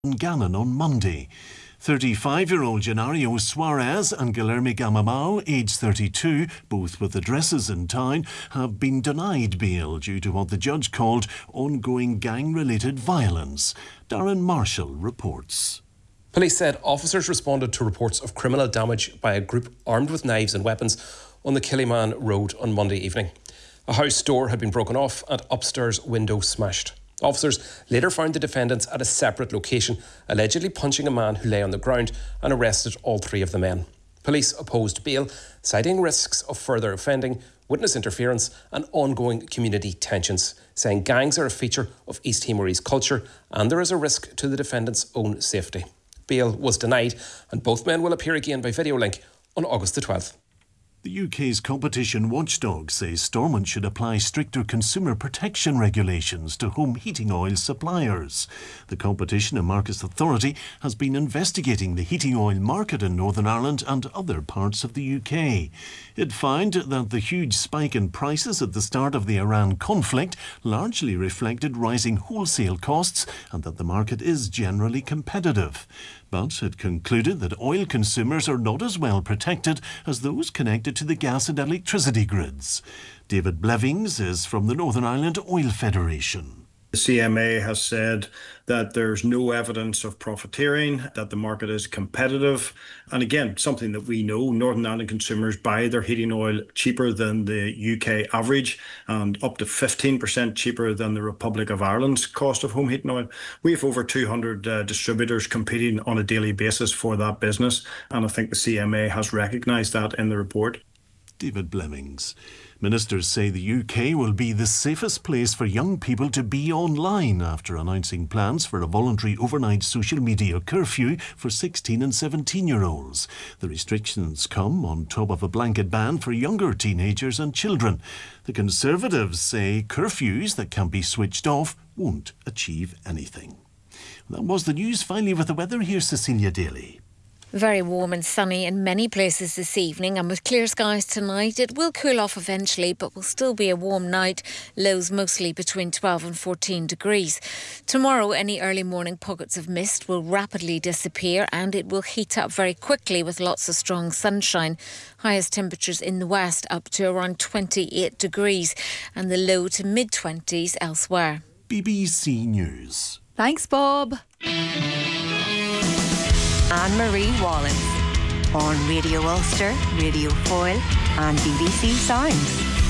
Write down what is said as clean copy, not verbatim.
Gannon on Monday. 35-year-old Genario Suarez and Guilherme Gamamao, aged 32, both with addresses in town, have been denied bail due to what the judge called ongoing gang-related violence. Darren Marshall reports. Police said officers responded to reports of criminal damage by a group armed with knives and weapons on the Killyman Road on Monday evening. A house door had been broken off and upstairs window smashed. Officers later found the defendants at a separate location, allegedly punching a man who lay on the ground, and arrested all three of the men. Police opposed bail, citing risks of further offending, witness interference and ongoing community tensions, saying gangs are a feature of East Timorese culture and there is a risk to the defendants' own safety. Bail was denied and both men will appear again by video link on August the 12th. The UK's competition watchdog says Stormont should apply stricter consumer protection regulations to home heating oil suppliers. The Competition and Markets Authority has been investigating the heating oil market in Northern Ireland and other parts of the UK. It found that the huge spike in prices at the start of the Iran conflict largely reflected rising wholesale costs and that the market is generally competitive. But it concluded that oil consumers are not as well protected as those connected to the gas and electricity grids. David Blevings is from the Northern Ireland Oil Federation. The CMA has said that there's no evidence of profiteering, that the market is competitive. And again, something that we know, Northern Ireland consumers buy their heating oil cheaper than the UK average and up to 15% cheaper than the Republic of Ireland's cost of home heating oil. We have over 200 distributors competing on a daily basis for that business. And I think the CMA has recognised that in the report. David Blevings. Ministers say the UK will be the safest place for young people to be online after announcing plans for a voluntary overnight social media curfew for 16 and 17-year-olds. The restrictions come on top of a blanket ban for younger teenagers and children. The Conservatives say curfews that can be switched off won't achieve anything. That was the news. Finally, with the weather, here's Cecilia Daly. Very warm and sunny in many places this evening, and with clear skies tonight, it will cool off eventually, but will still be a warm night. Lows mostly between 12 and 14 degrees. Tomorrow, any early morning pockets of mist will rapidly disappear and it will heat up very quickly with lots of strong sunshine. Highest temperatures in the west up to around 28 degrees and the low to mid-20s elsewhere. BBC News. Thanks, Bob. Anne-Marie Wallins on Radio Ulster, Radio Foyle and BBC Sounds.